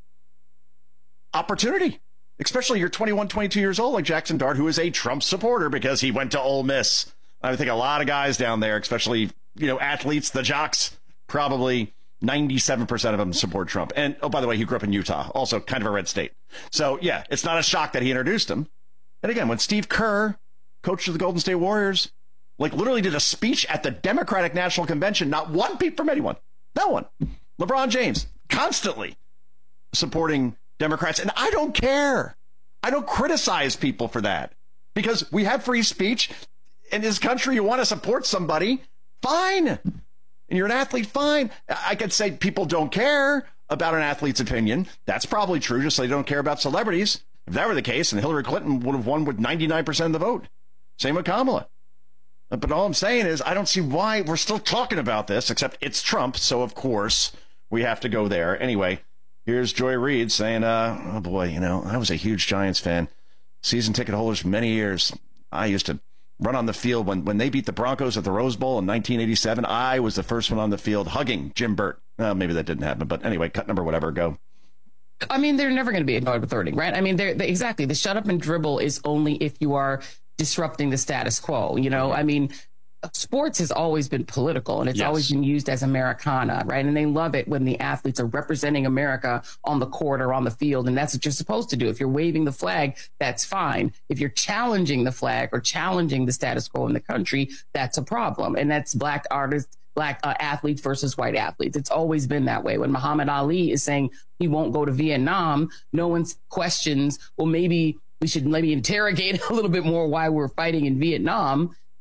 opportunity, especially you're twenty-one, twenty-two years old like Jackson Dart, who is a Trump supporter because he went to Ole Miss. I think a lot of guys down there, especially, you know, athletes, the jocks, probably ninety-seven percent of them support Trump. And, oh, by the way, he grew up in Utah, also kind of a red state. So, yeah, it's not a shock that he introduced him. And again, when Steve Kerr, coach of the Golden State Warriors, like literally did a speech at the Democratic National Convention, not one peep from anyone. No one. LeBron James, constantly supporting Democrats. And I don't care. I don't criticize people for that because we have free speech. In this country, you want to support somebody, fine. And you're an athlete, fine. I could say people don't care about an athlete's opinion. That's probably true, just so they don't care about celebrities. If that were the case, then Hillary Clinton would have won with ninety-nine percent of the vote. Same with Kamala. But all I'm saying is I don't see why we're still talking about this, except it's Trump, so of course we have to go there. Anyway, here's Joy Reid saying, uh, oh boy, you know, I was a huge Giants fan. Season ticket holders for many years. I used to run on the field when, when they beat the Broncos at the Rose Bowl in nineteen eighty-seven. I was the first one on the field hugging Jim Burt. Uh, maybe that didn't happen, but anyway, cut number, whatever, go. I mean, they're never going to be a dog authority, right? I mean, they're, they, exactly. The shut up and dribble is only if you are disrupting the status quo. You know, I mean, sports has always been political and it's yes. always been used as Americana, right? And they love it when the athletes are representing America on the court or on the field. And that's what you're supposed to do. If you're waving the flag, that's fine. If you're challenging the flag or challenging the status quo in the country, that's a problem. And that's black artists, black uh, athletes versus white athletes. It's always been that way. When Muhammad Ali is saying he won't go to Vietnam, no one questions, well, maybe we should maybe interrogate a little bit more why we're fighting in Vietnam.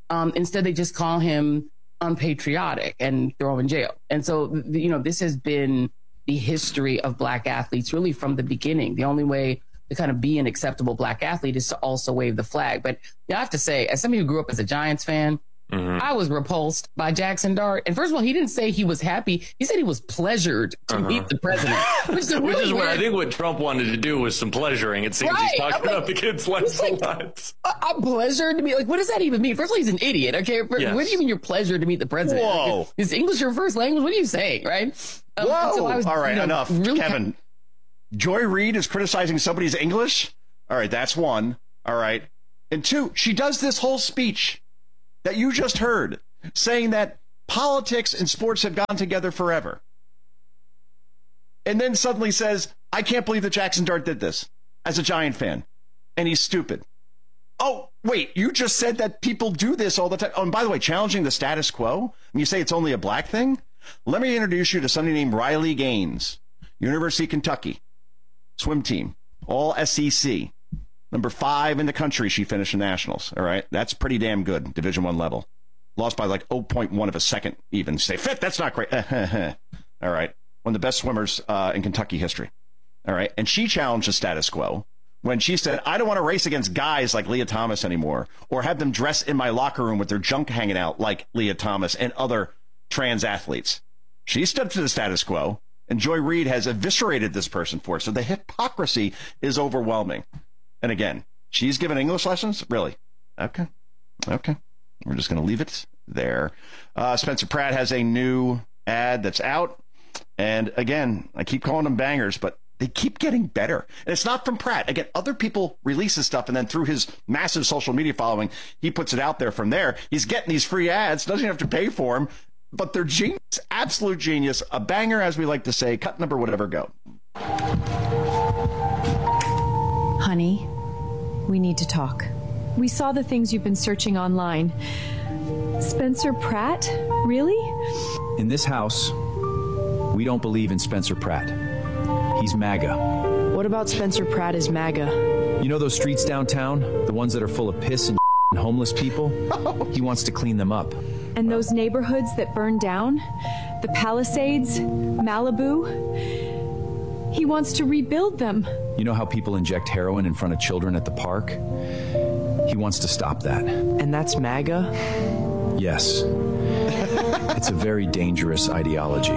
Um, instead, they just call him unpatriotic and throw him in jail. And so, you know, this has been the history of black athletes really from the beginning. The only way to kind of be an acceptable black athlete is to also wave the flag. But I have to say, as somebody who grew up as a Giants fan, mm-hmm. I was repulsed by Jackson Dart. And first of all, he didn't say he was happy. He said he was pleasured to uh-huh. meet the president. Which is, really which is what weird. I think what Trump wanted to do was some pleasuring. It seems right. he's talking like, about the kids' lives like, a lot. I'm pleasured to meet, like, what does that even mean? First of all, he's an idiot. Okay. Yes. What do you mean you're pleasured to meet the president? Whoa. Like, is English your first language? What are you saying? Right. Um, Whoa. So I was, all right. you know, enough. really Kevin, ha- Joy Reid is criticizing somebody's English. All right, that's one. All right. And two, she does this whole speech that you just heard saying that politics and sports have gone together forever. And then suddenly says, I can't believe that Jackson Dart did this as a Giant fan. And he's stupid. Oh, wait, you just said that people do this all the time. Oh, and by the way, challenging the status quo, and you say it's only a black thing? Let me introduce you to somebody named Riley Gaines, University of Kentucky, swim team, all S E C. Number five in the country, she finished in nationals. All right, that's pretty damn good, Division One level. Lost by like zero point one of a second even. Say, fifth, that's not great. All right, one of the best swimmers uh, in Kentucky history. All right, and she challenged the status quo when she said, I don't want to race against guys like Leah Thomas anymore, or have them dress in my locker room with their junk hanging out like Leah Thomas and other trans athletes. She stood for the status quo, and Joy Reid has eviscerated this person for it. So the hypocrisy is overwhelming. And again, she's given English lessons? Really? Okay. Okay. We're just going to leave it there. Uh, Spencer Pratt has a new ad that's out. And again, I keep calling them bangers, but they keep getting better. And it's not from Pratt. Again, other people release his stuff, and then through his massive social media following, he puts it out there from there. He's getting these free ads, doesn't even have to pay for them, but they're genius, absolute genius. A banger, as we like to say. Cut number, whatever, go. Honey, we need to talk. We saw the things you've been searching online. Spencer Pratt? Really? In this house, we don't believe in Spencer Pratt. He's MAGA. What about Spencer Pratt is MAGA? You know those streets downtown? The ones that are full of piss and homeless people? He wants to clean them up. And those neighborhoods that burned down? The Palisades? Malibu? He wants to rebuild them. You know how people inject heroin in front of children at the park? He wants to stop that. And that's MAGA? Yes. It's a very dangerous ideology.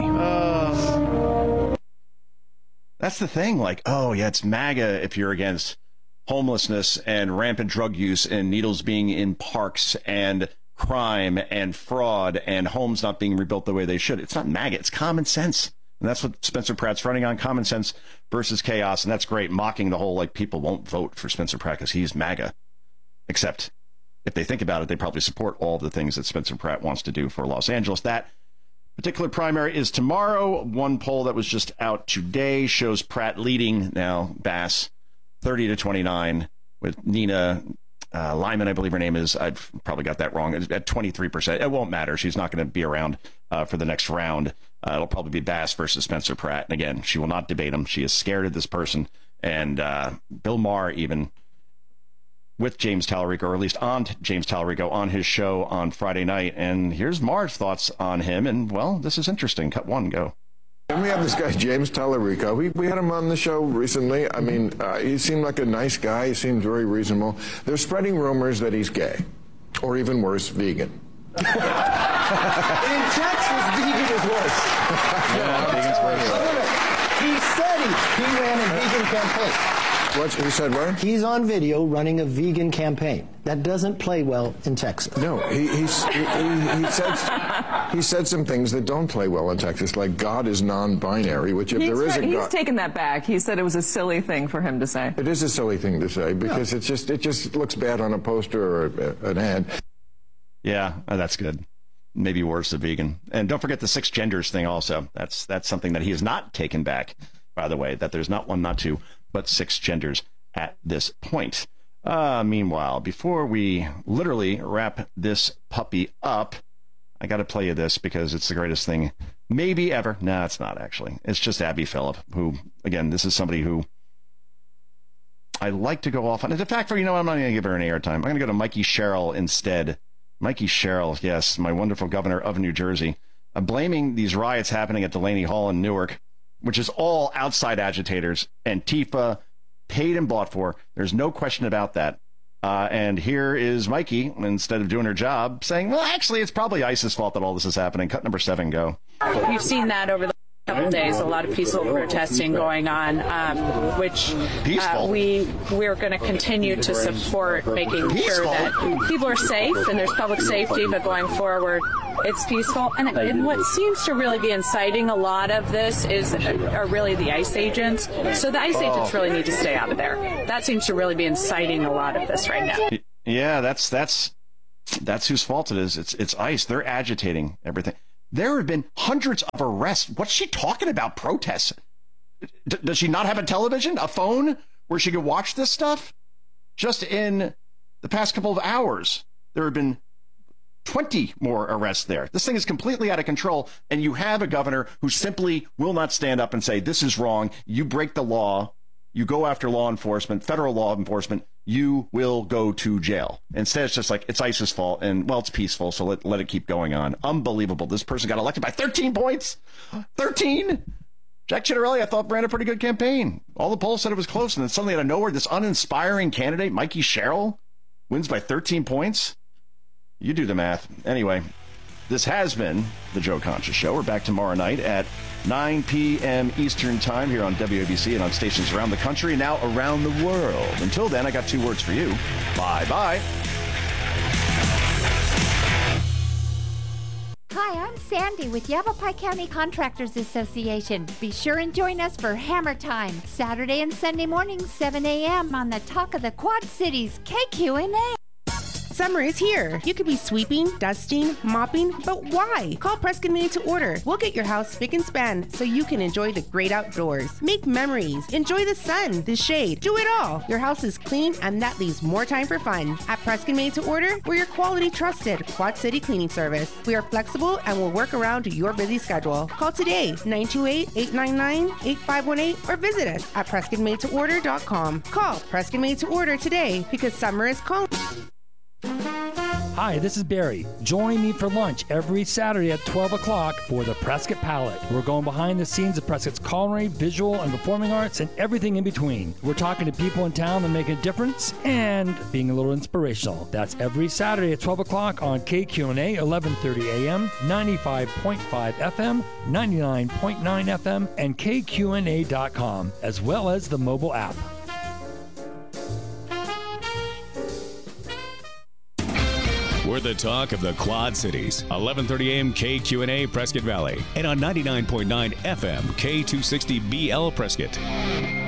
Uh, that's the thing. Like, oh, yeah, it's MAGA if you're against homelessness and rampant drug use and needles being in parks and crime and fraud and homes not being rebuilt the way they should. It's not MAGA. It's common sense. And that's what Spencer Pratt's running on, common sense versus chaos. And that's great, mocking the whole, like, people won't vote for Spencer Pratt because he's MAGA. Except if they think about it, they probably support all the things that Spencer Pratt wants to do for Los Angeles. That particular primary is tomorrow. One poll that was just out today shows Pratt leading now, Bass, thirty to twenty-nine, with Nina uh, Lyman, I believe her name is. I've probably got that wrong, at twenty-three percent. It won't matter. She's not going to be around uh, for the next round. Uh, it'll probably be Bass versus Spencer Pratt. And again, she will not debate him. She is scared of this person. And uh, Bill Maher, even with James Tallarico, or at least on James Tallarico, on his show on Friday night. And here's Maher's thoughts on him. And, well, this is interesting. Cut one, go. And we have this guy, James Tallarico. We, we had him on the show recently. I mean, uh, he seemed like a nice guy. He seemed very reasonable. They're spreading rumors that he's gay, or even worse, vegan. In Texas, vegan is worse. Yeah, vegan's worse. He said he, he ran a vegan campaign. What, he said what? He's on video running a vegan campaign. That doesn't play well in Texas. No, he, he's, he, he, he, said, he said some things that don't play well in Texas, like God is non-binary, which if he's there is a He's God... taken that back. He said it was a silly thing for him to say. It is a silly thing to say, because yeah. it's just it just looks bad on a poster or a, an ad. Yeah, that's good. Maybe worse, a vegan. And don't forget the six genders thing also. That's that's something that he has not taken back, by the way, that there's not one, not two, but six genders at this point. Uh, meanwhile, before we literally wrap this puppy up, I got to play you this because it's the greatest thing maybe ever. No, it's not actually. It's just Abby Phillip, who, again, this is somebody who I like to go off on. In fact, for, you know, I'm not going to give her any airtime. I'm going to go to Mikey Sherrill instead Mikey Sherrill, yes, my wonderful governor of New Jersey, uh, blaming these riots happening at Delaney Hall in Newark, which is all outside agitators, Antifa, paid and bought for. There's no question about that. Uh, and here is Mikey, instead of doing her job, saying, well, actually, it's probably ISIS's fault that all this is happening. Cut number seven, go. We've seen that over the couple of days, a lot of peaceful protesting going on, um, which uh, we, we're going to continue to support, making sure that people are safe and there's public safety, but going forward, it's peaceful. And, and what seems to really be inciting a lot of this is are really the ICE agents. So the ICE oh. agents really need to stay out of there. That seems to really be inciting a lot of this right now. Yeah, that's that's that's whose fault it is. It's it's ICE. They're agitating everything. There have been hundreds of arrests. What's she talking about? Protests? D- does she not have a television, a phone where she could watch this stuff? Just in the past couple of hours, there have been twenty more arrests there. This thing is completely out of control, and you have a governor who simply will not stand up and say, this is wrong. You break the law. You go after law enforcement, federal law enforcement. You will go to jail. Instead, it's just like, it's ICE's fault, and, well, it's peaceful, so let, let it keep going on. Unbelievable. This person got elected by thirteen points. thirteen? Jack Ciattarelli, I thought, ran a pretty good campaign. All the polls said it was close, and then suddenly out of nowhere, this uninspiring candidate, Mikey Sherrill, wins by thirteen points. You do the math. Anyway, this has been the Joe Concha Show. We're back tomorrow night at nine p.m. Eastern Time here on W A B C and on stations around the country and now around the world. Until then, I got two words for you. Bye-bye. Hi, I'm Sandy with Yavapai County Contractors Association. Be sure and join us for Hammer Time, Saturday and Sunday mornings, seven a.m. on the Talk of the Quad Cities, K Q N A. Summer is here. You could be sweeping, dusting, mopping, but why? Call Prescott Made to Order. We'll get your house spick and span so you can enjoy the great outdoors. Make memories. Enjoy the sun, the shade. Do it all. Your house is clean and that leaves more time for fun. At Prescott Made to Order, we're your quality trusted Quad City cleaning service. We are flexible and will work around your busy schedule. Call today, nine two eight, eight nine nine, eight five one eight or visit us at prescott made to order dot com. Call Prescott Made to Order today because summer is calling. Hi, this is Barry. Join me for lunch every Saturday at twelve o'clock for the Prescott Palette. We're going behind the scenes of Prescott's culinary, visual, and performing arts and everything in between. We're talking to people in town that make a difference and being a little inspirational. That's every Saturday at twelve o'clock on K Q N A, eleven thirty a.m., ninety-five point five F M, ninety-nine point nine F M, and K Q N A dot com, as well as the mobile app. We're the talk of the Quad Cities. eleven thirty a.m. K Q N A Prescott Valley. And on ninety-nine point nine F M K two sixty B L Prescott.